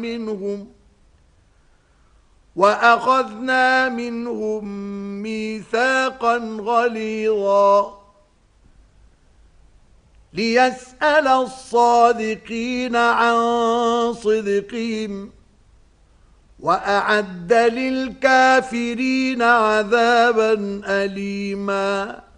منهم وأخذنا منهم ميثاقا غليظا ليسأل الصادقين عن صدقهم وأعد للكافرين عذابا أليما